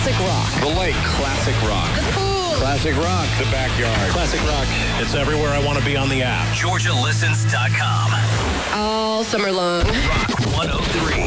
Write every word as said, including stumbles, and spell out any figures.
Classic rock. The lake. Classic rock. The pool. Classic rock. The backyard. Classic rock. It's everywhere I want to be on the app. Georgia Listens dot com. All summer long. Rock one oh three.